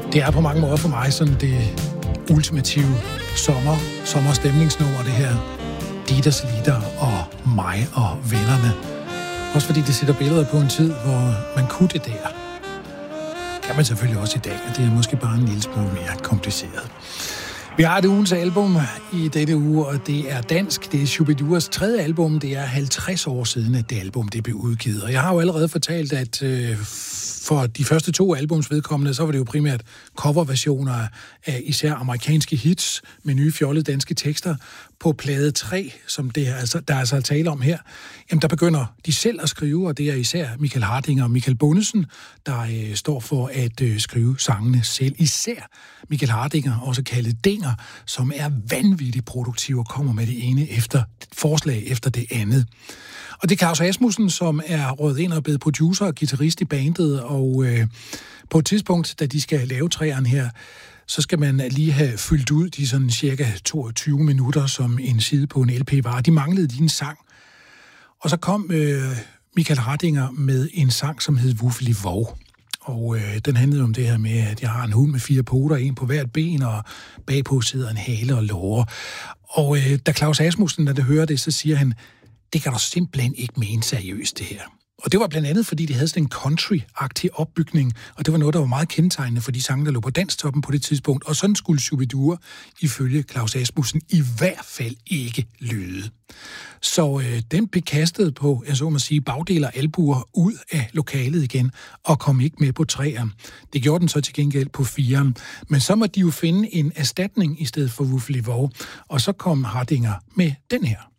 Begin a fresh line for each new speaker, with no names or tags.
Det er på mange måder for mig sådan det ultimative sommerstemningsnummer, det her. Dieters Lieder og mig og vennerne. Også fordi det sætter billeder på en tid, hvor man kunne det der. Kan man selvfølgelig også i dag, og det er måske bare en lille smule mere kompliceret. Vi har et ugens album i dette uge, og det er dansk. Det er Shu-bi-duas tredje album. Det er 50 år siden, at det album det blev udgivet. Og jeg har jo allerede fortalt, at for de første 2 albums vedkommende, så var det jo primært coverversioner af især amerikanske hits med nye fjollede danske tekster. På plade 3, som der er altså tale om her, jamen der begynder de selv at skrive, og det er især Michael Hardinger og Michael Bundesen, der står for at skrive sangene selv. Især Michael Hardinger, også kaldet Dinger, som er vanvittigt produktiv og kommer med det ene forslag efter det andet. Og det er Claus Asmussen, som er røget ind og blevet producer og guitarist i bandet, og på et tidspunkt, da de skal lave træerne her, så skal man lige have fyldt ud de sådan cirka 22 minutter, som en side på en LP var. De manglede lige en sang. Og så kom Michael Hardinger med en sang, som hed Wuffeli Vov. Og den handlede om det her med, at jeg har en hund med 4 poter, en på hvert ben, og bagpå sidder en hale og lårer. Og da Claus Asmussen, når det hører det, så siger han, det kan du simpelthen ikke mene seriøst, det her. Og det var blandt andet, fordi de havde sådan en country-agtig opbygning, og det var noget, der var meget kendetegnende for de sange, der lå på danstoppen på det tidspunkt. Og sådan skulle Shu-bi-dua ifølge Claus Asmussen i hvert fald ikke lyde. Så den blev kastet på, jeg så må sige, bagdel og albuer ud af lokalet igen, og kom ikke med på 3'eren. Det gjorde den så til gengæld på 4'eren. Men så må de jo finde en erstatning i stedet for Wuffeli Vov, og så kom Hardinger med den her.